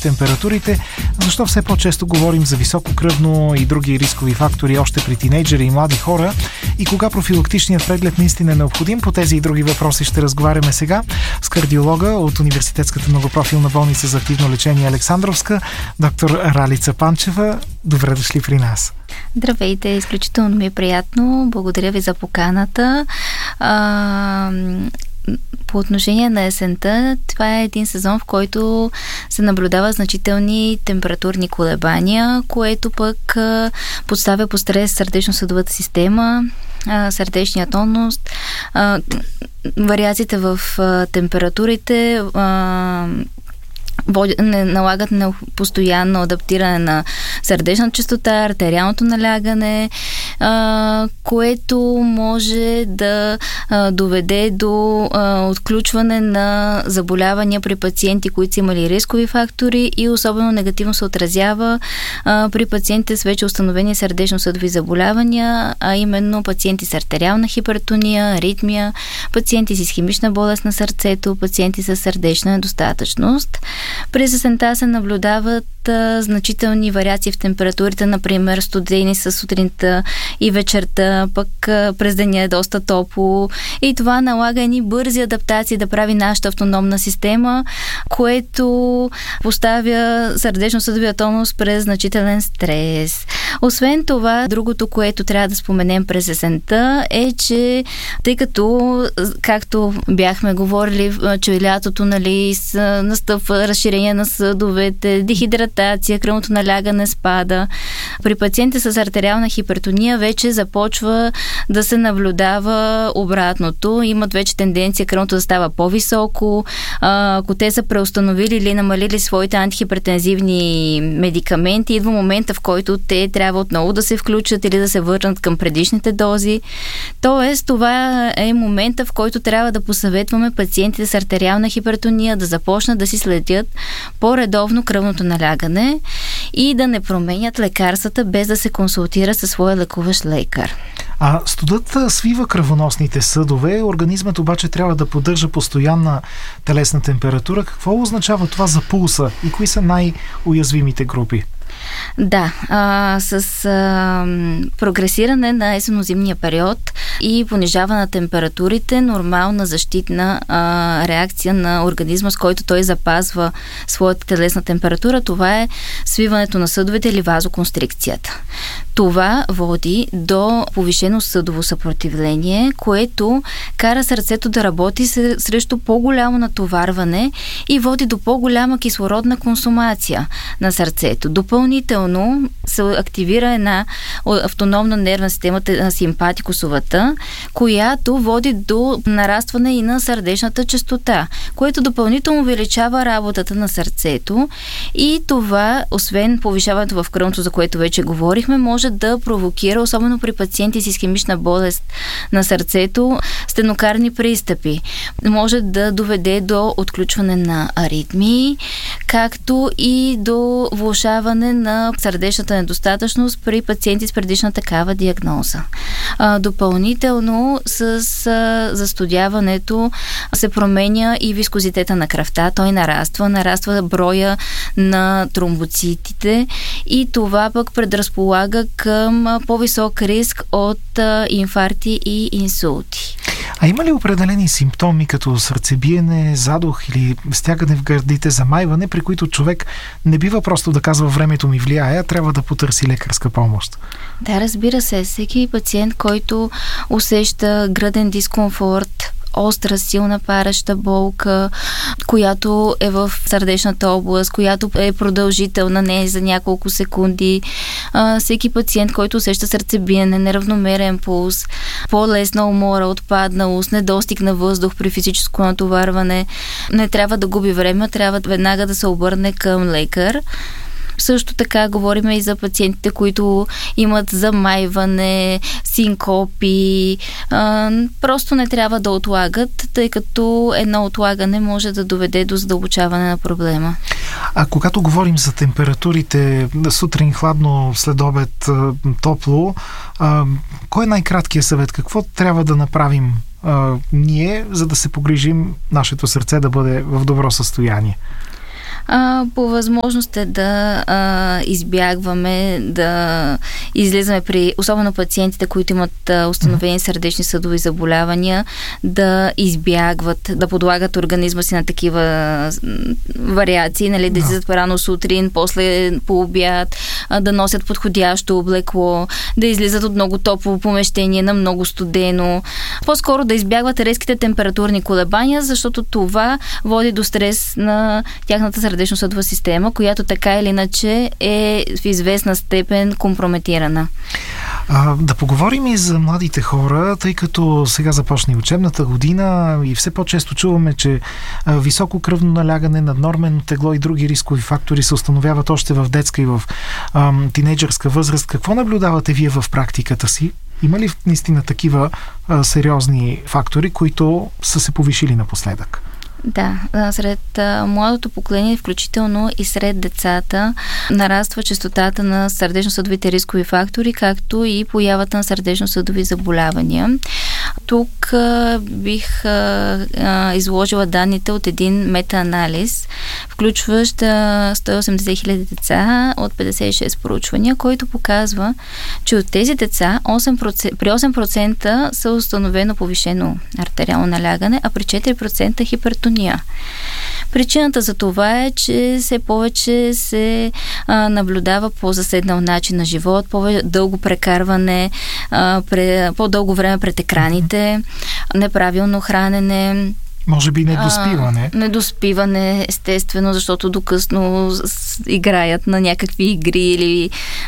температурите, защо все по-често говорим за високо кръвно и други рискови фактори още при тинейджери и млади хора и кога профилактичният преглед наистина е необходим. По тези и други въпроси ще разговаряме сега с кардиолога от Университетската многопрофилна болница за активно лечение Александровска, доктор Ралица Панчева. Добре дошли при нас. Здравейте, изключително ми е приятно. Благодаря ви за поканата. По отношение на есента, това е един сезон, в който се наблюдава значителни температурни колебания, което пък поставя по стрес сърдечно-съдовата система, сърдечния тонус, вариациите в температурите налагат на постоянно адаптиране на сърдечна честота, артериалното налягане, което може да доведе до отключване на заболявания при пациенти, които са имали рискови фактори и особено негативно се отразява при пациентите с вече установени сърдечно-съдови заболявания, а именно пациенти с артериална хипертония, аритмия, пациенти с исхемична болест на сърцето, пациенти с сърдечна недостатъчност. През есента се наблюдават значителни вариации в температурите, например студени са сутринта и вечерта, пък през деня е доста топло и това налага едни бързи адаптации да прави нашата автономна система, което поставя сърдечно-съдовия тонус през значителен стрес. Освен това, другото, което трябва да споменем през есента е, че тъй като, както бяхме говорили, че лятото настъпва разширение на съдовете, дехидратация, кръвното налягане спада. При пациенти с артериална хипертония вече започва да се наблюдава обратното. Имат вече тенденция кръвното да става по-високо. Ако те са преустановили или намалили своите антихипертензивни медикаменти, идва момента, в който те трябва отново да се включат или да се върнат към предишните дози. Тоест, това е момента, в който трябва да посъветваме пациентите с артериална хипертония да започнат да си следят по-редовно кръвното налягане и да не променят лекарствата без да се консултира със своя лекуващ лекар. Студът свива кръвоносните съдове, организмът обаче трябва да поддържа постоянна телесна температура. Какво означава това за пулса и кои са най-уязвимите групи? Да, с прогресиране на есенно-зимния период и понижаване на температурите, нормална защитна реакция на организма, с който той запазва своята телесна температура, това е свиването на съдовете или вазоконстрикцията. Това води до повишено съдово съпротивление, което кара сърцето да работи срещу по-голямо натоварване и води до по-голяма кислородна консумация на сърцето. Допълнително се активира една автономна нервна система, симпатикусовата, която води до нарастване и на сърдечната честота, което допълнително увеличава работата на сърцето и това, освен повишаването в кръвното, за което вече говорихме, може да провокира, особено при пациенти с исхемична болест на сърцето, стенокардни пристъпи. Може да доведе до отключване на аритмии, както и до влошаване на сърдечната недостатъчност при пациенти с предишна такава диагноза. Допълнително с застудяването се променя и вискозитета на кръвта. Той нараства броя на тромбоцитите и това пък предразполага към по-висок риск от инфаркти и инсулти. Има ли определени симптоми, като сърцебиене, задух или стягане в гърдите, замайване, при които човек не бива просто да казва времето ми влияе, а трябва да потърси лекарска помощ? Да, разбира се. Всеки пациент, който усеща гръден дискомфорт, остра, силна пареща болка, която е в сърдечната област, която е продължителна, не е за няколко секунди. Всеки пациент, който усеща сърцебиене, неравномерен пулс, по-лесна умора, отпадналост, недостиг на въздух при физическо натоварване, не трябва да губи време, трябва веднага да се обърне към лекар. Също така говорим и за пациентите, които имат замайване, синкопи. Просто не трябва да отлагат, тъй като едно отлагане може да доведе до задълбочаване на проблема. А когато говорим за температурите, сутрин хладно, след обед топло, кой е най-краткият съвет? Какво трябва да направим ние, за да се погрижим нашето сърце да бъде в добро състояние? По възможност е да избягваме да излизаме при, особено пациентите, които имат установени сърдечни съдови заболявания, да избягват, да подлагат организма си на такива вариации, нали, да излизат рано сутрин, после по обяд, да носят подходящо облекло, да излизат от много топло помещение на много студено. По-скоро да избягват резките температурни колебания, защото това води до стрес на тяхната сърдечно-съдова система, която така или иначе е в известна степен компрометирана. Да поговорим и за младите хора, тъй като сега започна и учебната година и все по-често чуваме, че високо кръвно налягане, наднормено тегло и други рискови фактори се установяват още в детска и в тинейджърска възраст. Какво наблюдавате вие в практиката си? Има ли наистина такива сериозни фактори, които са се повишили напоследък? Да, сред младото поколение, включително и сред децата, нараства честотата на сърдечно-съдовите рискови фактори, както и появата на сърдечно-съдови заболявания. Тук бих изложила данните от един метаанализ, включващ 180 хиляди деца от 56 проучвания, който показва, че от тези деца при 8% са установено повишено артериално налягане, а при 4% хипертония. Причината за това е, че все повече се наблюдава по-заседнал начин на живот, по-дълго прекарване, по-дълго време пред екраните, неправилно хранене. Може би недоспиване. Недоспиване, естествено, защото докъсно играят на някакви игри или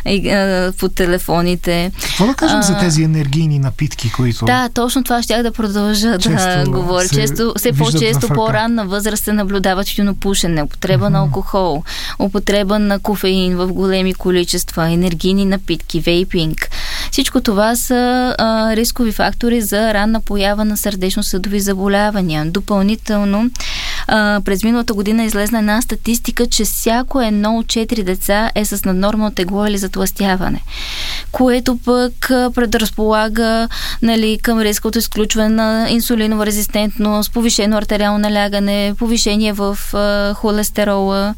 по телефоните. Какво да кажем за тези енергийни напитки, които... Да, точно това щях да продължа да говоря. Все по-често по-ранна възраст се наблюдава тютюнопушене, употреба на алкохол, употреба на кофеин в големи количества, енергийни напитки, вейпинг. Всичко това са рискови фактори за ранна поява на сърдечно-съдови заболявания. Допълнително, през миналата година излезна една статистика, че всяко едно от 4 деца е с наднормално тегло или затлъстяване, което пък предразполага, нали, към риска от изключване на инсулинова резистентност, повишено артериално налягане, повишение в холестерола.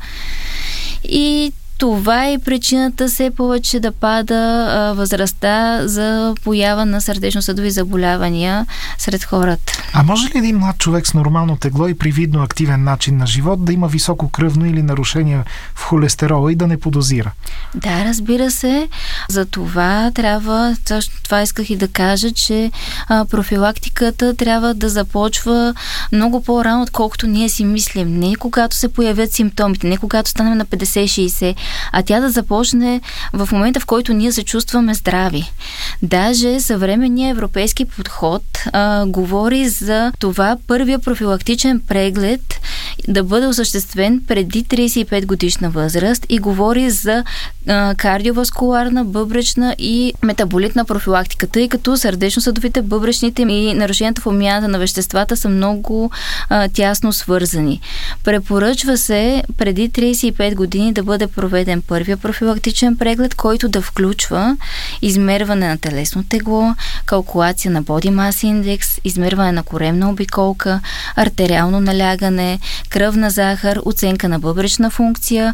И това е причината все повече да пада възрастта за поява на сърдечно-съдови заболявания сред хората. А може ли един млад човек с нормално тегло и привидно активен начин на живот да има високо кръвно или нарушение в холестерола и да не подозира? Да, разбира се. За това трябва, това исках и да кажа, че профилактиката трябва да започва много по-рано, отколкото ние си мислим. Не когато се появят симптомите, не когато станем на 50-60, а тя да започне в момента, в който ние се чувстваме здрави. Даже съвременният европейски подход говори за това първия профилактичен преглед да бъде осъществен преди 35 годишна възраст и говори за кардиоваскуларна, бъбречна и метаболитна профилактика, тъй като сърдечно-съдовите, бъбречните и нарушенията в обмяната на веществата са много тясно свързани. Препоръчва се преди 35 години да бъде проведен първия профилактичен преглед, който да включва измерване на телесно тегло, калкулация на Body Mass Index, измерване на коремна обиколка, артериално налягане, кръвна захар, оценка на бъбречна функция,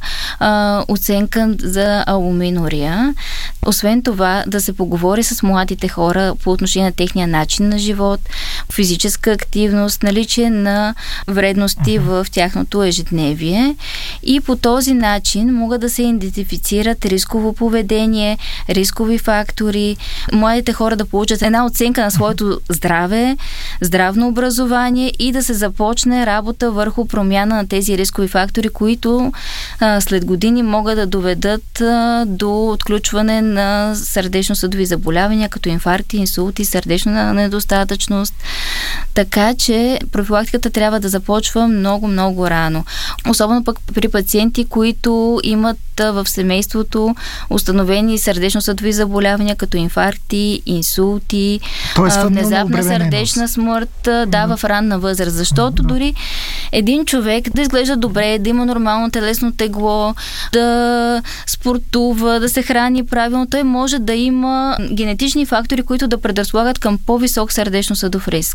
оценка за алуминурия. Освен това, да се поговори с младите хора по отношение на техния начин на живот, физическа активност, наличие на вредности в тяхното ежедневие и по този начин могат да се идентифицират рисково поведение, рискови фактори, младите хора да получат една оценка на своето здраве, здравно образование и да се започне работа върху промяна на тези рискови фактори, които след години могат да доведат до отключване на сърдечно-съдови заболявания, като инфаркти, инсулти, сърдечна недостатъчност. Така че профилактиката трябва да започва много рано. Особено пък при пациенти, които имат в семейството установени сърдечно-съдови заболявания, като инфаркти, инсулти, внезапна сърдечна смърт, в ранна възраст. Защото дори един човек да изглежда добре, да има нормално телесно тегло, да спортува, да се храни правилно, той може да има генетични фактори, които да предразполагат към по-висок сърдечно-съдов риск.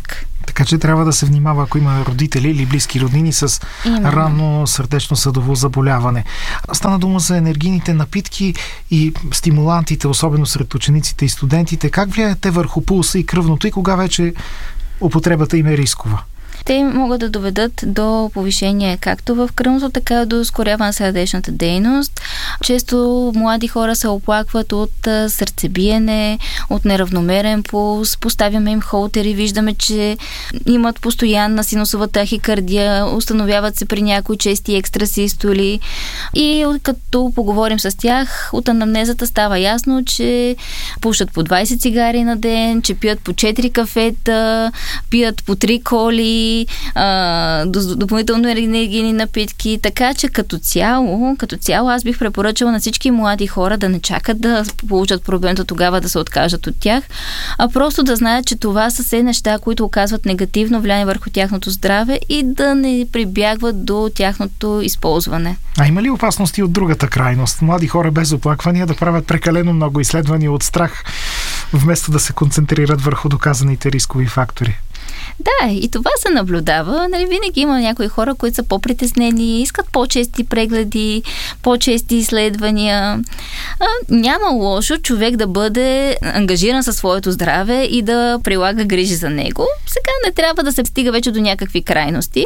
Така че трябва да се внимава, ако има родители или близки роднини с ранно сърдечно-съдово заболяване. Стана дума за енергийните напитки и стимулантите, особено сред учениците и студентите. Как влияят те върху пулса и кръвното и кога вече употребата им е рискова? Те могат да доведат до повишение както в кръвното, така и до ускоряване на сърдечната дейност. Често млади хора се оплакват от сърцебиене, от неравномерен пулс, поставяме им холтери, виждаме, че имат постоянна синусова тахикардия, установяват се при някои чести екстрасистоли и като поговорим с тях, от анамнезата става ясно, че пушат по 20 цигари на ден, че пият по 4 кафета, пият по 3 коли, допълнително енергийни напитки, така че като цяло аз бих препоръчала на всички млади хора да не чакат да получат проблемата тогава да се откажат от тях, а просто да знаят, че това са все неща, които оказват негативно влияние върху тяхното здраве и да не прибягват до тяхното използване. А има ли опасности от другата крайност? Млади хора без оплаквания да правят прекалено много изследвания от страх, вместо да се концентрират върху доказаните рискови фактори? Да, и това се наблюдава. Винаги има някои хора, които са по-притеснени, искат по-чести прегледи, по-чести изследвания. Няма лошо човек да бъде ангажиран със своето здраве и да прилага грижи за него. Сега не трябва да се стига вече до някакви крайности.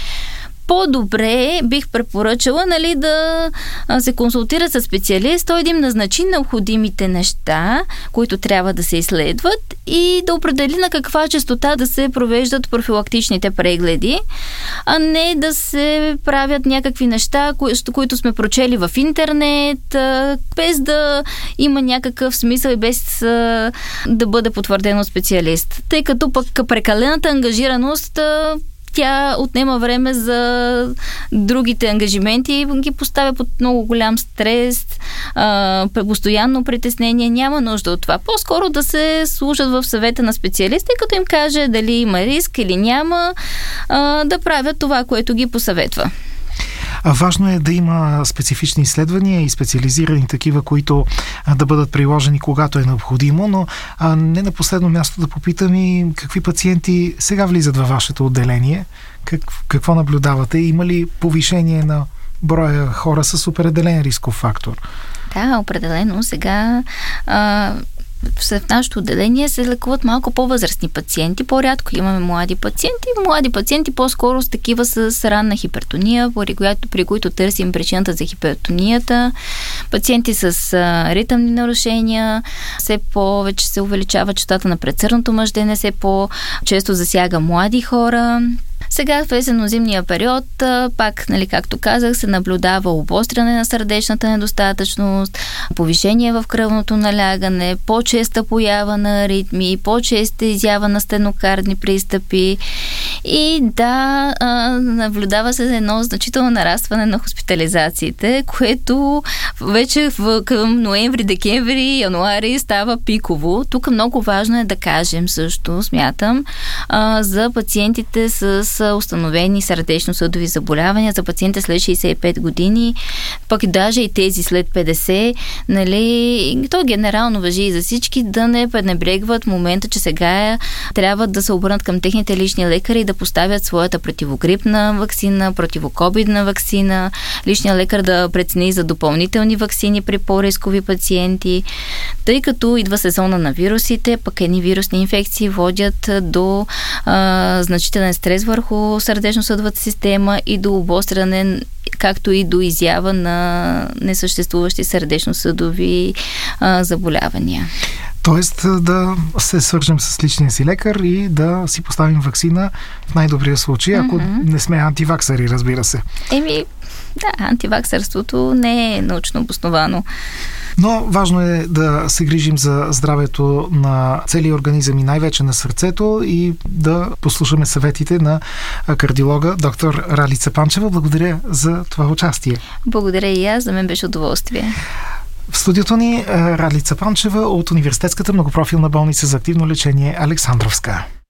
По-добре бих препоръчала да се консултира с специалист, той да им назначи необходимите неща, които трябва да се изследват и да определи на каква честота да се провеждат профилактичните прегледи, а не да се правят някакви неща, които сме прочели в интернет, без да има някакъв смисъл и без да бъде потвърдено специалист. Тъй като пък постоянната ангажираност тя отнема време за другите ангажименти и ги поставя под много голям стрес, постоянно притеснение. Няма нужда от това. По-скоро да се слушат в съвета на специалиста и като им каже дали има риск или няма, да правят това, което ги посъветва. Важно е да има специфични изследвания и специализирани такива, които да бъдат приложени когато е необходимо, но не на последно място да попитам и какви пациенти сега влизат във вашето отделение, какво наблюдавате, има ли повишение на броя хора с определен рисков фактор? Да, определено. Сега в нашето отделение се лекуват малко по-възрастни пациенти. По-рядко имаме млади пациенти. Млади пациенти по-скоро с такива с ранна хипертония, при които търсим причината за хипертонията. Пациенти с ритъмни нарушения. Все повече се увеличава честотата на предсърдното мъждене, все по-често засяга млади хора. Сега в есенно-зимния период, пак, както казах, се наблюдава обостряне на сърдечната недостатъчност, повишение в кръвното налягане, по-честа поява на аритмии, по-честа изява на стенокардни пристъпи и наблюдава се едно значително нарастване на хоспитализациите, което вече към ноември, декември, януари става пиково. Тук много важно е да кажем също, смятам, за пациентите с установени сърдечно-съдови заболявания, за пациентите след 65 години, пък даже и тези след 50, то генерално важи и за всички, да не пренебрегват момента, че сега трябва да се обърнат към техните лични лекари и да поставят своята противогрипна ваксина, противоковидна ваксина, личният лекар да прецени за допълнителни ваксини при по-рискови пациенти, тъй като идва сезона на вирусите, пък едни вирусни инфекции водят до значителен стрес върху сърдечно-съдовата система и до обостряне, както и до изява на несъществуващи сърдечно-съдови заболявания. Тоест да се свържем с личния си лекар и да си поставим ваксина в най-добрия случай, ако не сме антиваксъри, разбира се. Антиваксърството не е научно обосновано. Но важно е да се грижим за здравето на целия организъм и най-вече на сърцето и да послушаме съветите на кардиолога доктор Ралица Панчева. Благодаря за това участие. Благодаря и аз, за мен беше удоволствие. В студиото ни Ралица Панчева от Университетската многопрофилна болница за активно лечение Александровска.